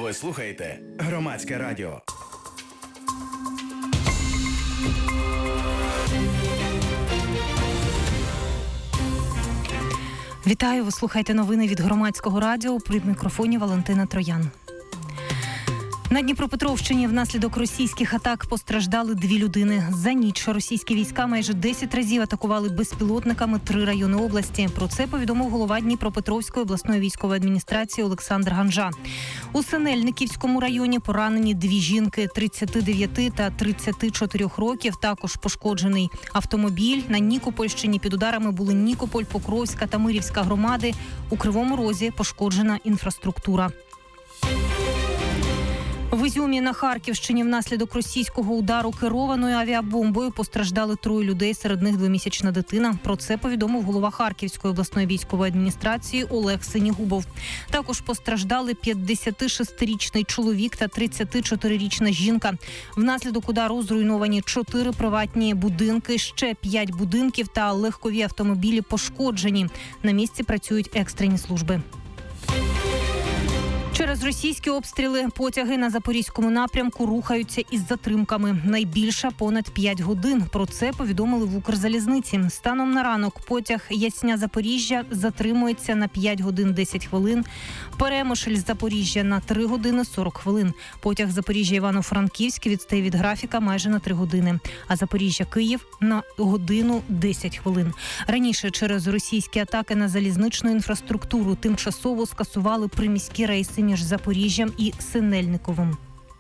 Ви слухаєте Громадське радіо. Вітаю, ви слухаєте новини від Громадського радіо. При мікрофоні Валентина Троян. На Дніпропетровщині внаслідок російських атак постраждали 2 людини. За ніч російські війська майже 10 разів атакували безпілотниками 3 райони області. Про це повідомив голова Дніпропетровської обласної військової адміністрації Олександр Ганжа. У Синельниківському районі поранені 2 жінки 39 та 34 років. Також пошкоджений автомобіль. На Нікопольщині під ударами були Нікополь, Покровська та Мирівська громади. У Кривому Розі пошкоджена інфраструктура. В Ізюмі на Харківщині внаслідок російського удару керованою авіабомбою постраждали 3 людей, серед них 2-місячна дитина. Про це повідомив голова Харківської обласної військової адміністрації Олег Синігубов. Також постраждали 56-річний чоловік та 34-річна жінка. Внаслідок удару зруйновані 4 приватні будинки, ще 5 будинків та легкові автомобілі пошкоджені. На місці працюють екстрені служби. Через російські обстріли потяги на Запорізькому напрямку рухаються із затримками. Найбільша – понад 5 годин. Про це повідомили в Укрзалізниці. Станом на ранок потяг Ясня-Запоріжжя затримується на 5 годин 10 хвилин. Перемишль-Запоріжжя на 3 години 40 хвилин. Потяг Запоріжжя-Івано-Франківськ відстає від графіка майже на 3 години. А Запоріжжя-Київ на годину 10 хвилин. Раніше через російські атаки на залізничну інфраструктуру тимчасово скасували приміські рейси між Запоріжжям і Синельниковим.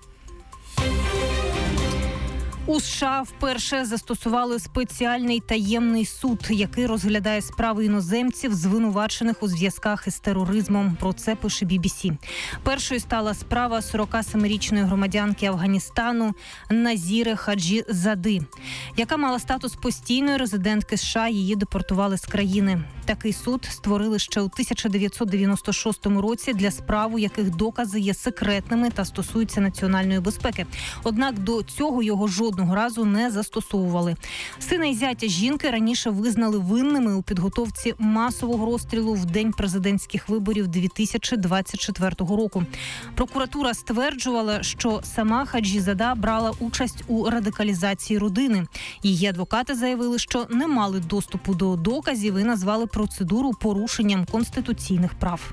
У США вперше застосували спеціальний таємний суд, який розглядає справи іноземців, звинувачених у зв'язках із тероризмом. Про це пише BBC. Першою стала справа 47-річної громадянки Афганістану Назіри Хаджі-Зади, яка мала статус постійної резидентки США, її депортували з країни. Такий суд створили ще у 1996 році для справ, у яких докази є секретними та стосуються національної безпеки. Однак до цього його жодного разу не застосовували. Сина і зятя жінки раніше визнали винними у підготовці масового розстрілу в день президентських виборів 2024 року. Прокуратура стверджувала, що сама Хаджі-Зада брала участь у радикалізації родини. Її адвокати заявили, що не мали доступу до доказів і назвали процедуру порушенням конституційних прав.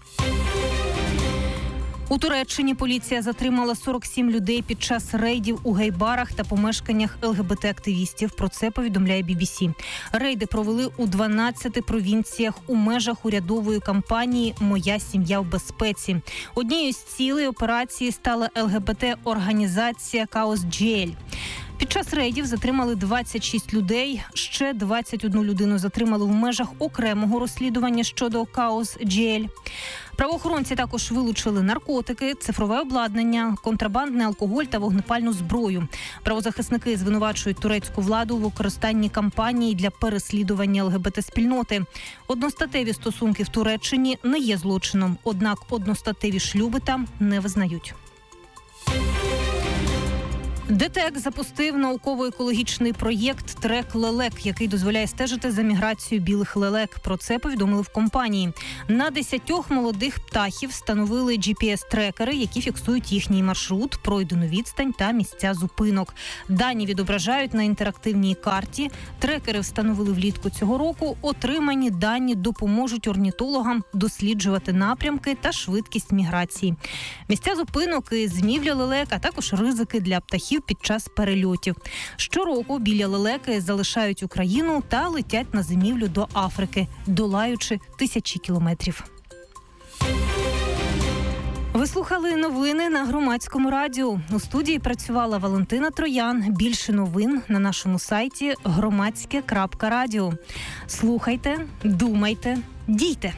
У Туреччині поліція затримала 47 людей під час рейдів у гей-барах та помешканнях ЛГБТ-активістів. Про це повідомляє BBC. Рейди провели у 12 провінціях у межах урядової кампанії «Моя сім'я в безпеці». Однією з цілей операції стала ЛГБТ-організація Chaos Jail. Під час рейдів затримали 26 людей, ще 21 людину затримали в межах окремого розслідування щодо Chaos Jail. Правоохоронці також вилучили наркотики, цифрове обладнання, контрабандний алкоголь та вогнепальну зброю. Правозахисники звинувачують турецьку владу в використанні кампанії для переслідування ЛГБТ-спільноти. Одностатеві стосунки в Туреччині не є злочином, однак одностатеві шлюби там не визнають. ДТЕК запустив науково-екологічний проєкт «Трек лелек», який дозволяє стежити за міграцією білих лелек. Про це повідомили в компанії. На 10 молодих птахів встановили GPS-трекери, які фіксують їхній маршрут, пройдену відстань та місця зупинок. Дані відображають на інтерактивній карті. Трекери встановили влітку цього року. Отримані дані допоможуть орнітологам досліджувати напрямки та швидкість міграції. Місця зупинок і змівля лелек, а також ризики для птахів під час перельотів. Щороку білі лелеки залишають Україну та летять на зимівлю до Африки, долаючи тисячі кілометрів. Ви слухали новини на Громадському радіо. У студії працювала Валентина Троян. Більше новин на нашому сайті громадське.радіо. Слухайте, думайте, дійте.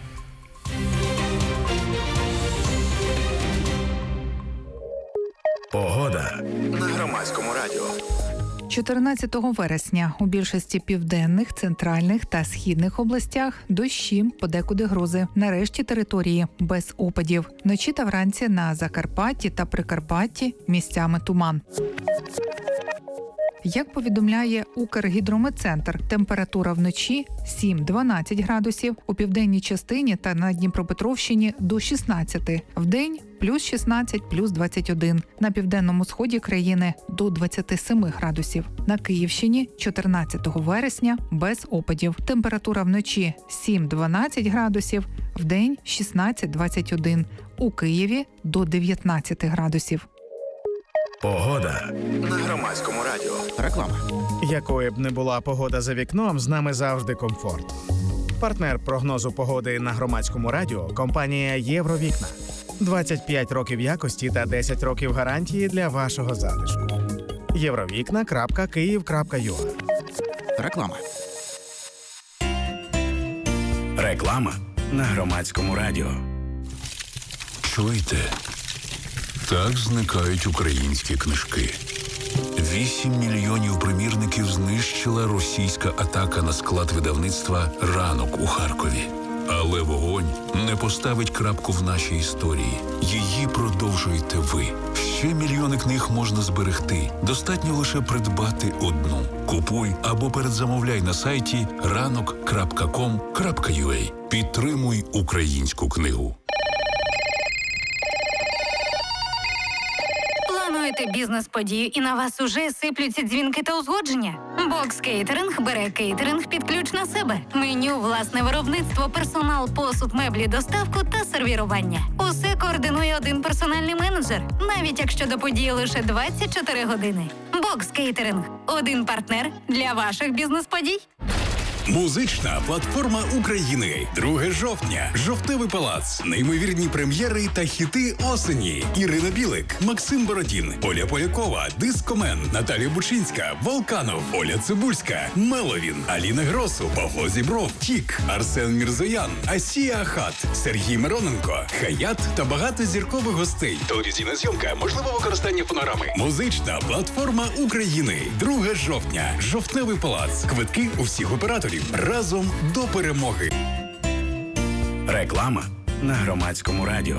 Погода на Громадському радіо. 14 вересня у більшості південних, центральних та східних областях дощі, подекуди грози. На решті території без опадів. Вночі та вранці на Закарпатті та Прикарпатті місцями туман. Як повідомляє Укргідрометцентр, температура вночі 7-12 градусів, у південній частині та на Дніпропетровщині до 16, вдень плюс 16, плюс 21, на південному сході країни до 27 градусів. На Київщині 14 вересня без опадів. Температура вночі 7-12 градусів, вдень 16-21, у Києві до 19 градусів. Погода на Громадському радіо. Реклама. Якою б не була погода за вікном, з нами завжди комфорт. Партнер прогнозу погоди на Громадському радіо – компанія «Євровікна». 25 років якості та 10 років гарантії для вашого затишку. Євровікна.Київ.ua. Реклама. Реклама на Громадському радіо. Чуєте? Так зникають українські книжки. 8 мільйонів примірників знищила російська атака на склад видавництва «Ранок» у Харкові. Але вогонь не поставить крапку в нашій історії. Її продовжуєте ви. Ще мільйони книг можна зберегти. Достатньо лише придбати одну. Купуй або передзамовляй на сайті ranok.com.ua. Підтримуй українську книгу. Плануєте бізнес-подію і на вас уже сиплються дзвінки та узгодження? Бокс Кейтеринг бере кейтеринг під ключ на себе. Меню, власне виробництво, персонал, посуд, меблі, доставку та сервірування. Усе координує один персональний менеджер, навіть якщо до події лише 24 години. Бокс Кейтеринг – один партнер для ваших бізнес-подій. Музична платформа України. 2 жовтня. Жовтневий палац. Неймовірні прем'єри та хіти осені. Ірина Білик, Максим Бородін, Оля Полякова, Дискомен, Наталія Бучинська, Волканов, Оля Цибульська, Меловін, Аліна Гросу, Павло Зібров, Тік, Арсен Мірзоян, Асія Ахат, Сергій Мироненко, Хаят та багато зіркових гостей. Телевізійна зйомка, можливо використання фонограми. Музична платформа України. 2 жовтня. Жовтневий палац. Квитки у всіх операторів. Разом до перемоги. Реклама на Громадському радіо.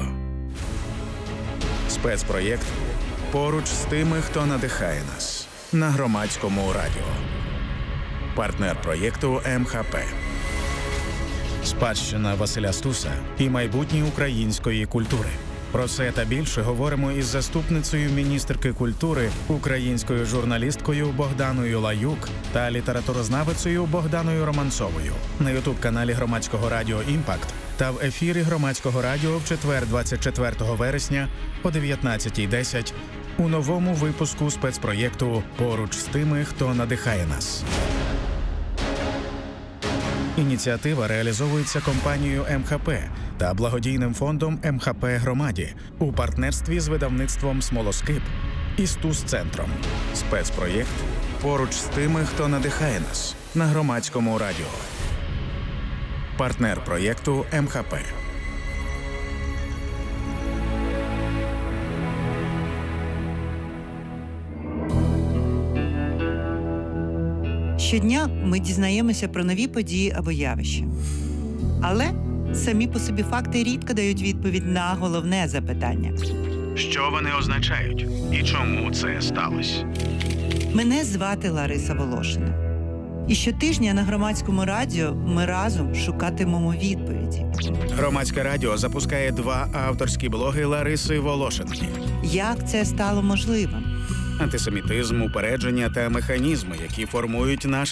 Спецпроєкт «Поруч з тими, хто надихає нас» на Громадському радіо. Партнер проєкту МХП. Спадщина Василя Стуса і майбутнє української культури. Про це та більше говоримо із заступницею міністерки культури, українською журналісткою Богданою Лаюк та літературознавицею Богданою Романцовою на ютуб-каналі Громадського радіо «Імпакт» та в ефірі Громадського радіо в четвер 24 вересня о 19:10 у новому випуску спецпроєкту «Поруч з тими, хто надихає нас». Ініціатива реалізовується компанією МХП та благодійним фондом МХП Громаді у партнерстві з видавництвом «Смолоскип» і Стус-центром. Спецпроєкт «Поруч з тими, хто надихає нас» на Громадському радіо. Партнер проєкту МХП. Щодня ми дізнаємося про нові події або явища. Але самі по собі факти рідко дають відповідь на головне запитання. Що вони означають і чому це сталося? Мене звати Лариса Волошина. І щотижня на Громадському радіо ми разом шукатимемо відповіді. Громадське радіо запускає 2 авторські блоги Лариси Волошинки. Як це стало можливим? Антисемітизм, упередження та механізми, які формують наше